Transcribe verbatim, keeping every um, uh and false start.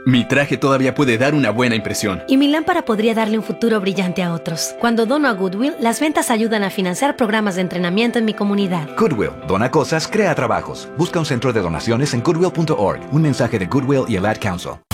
Mi traje todavía puede dar una buena impresión. Y mi lámpara podría darle un futuro brillante a otros. Cuando dono a Goodwill, las ventas ayudan a financiar programas de entrenamiento en mi comunidad. Goodwill. Dona cosas, crea trabajos. Busca un centro de donaciones en goodwill punto org. Un mensaje de Goodwill y el Ad Council.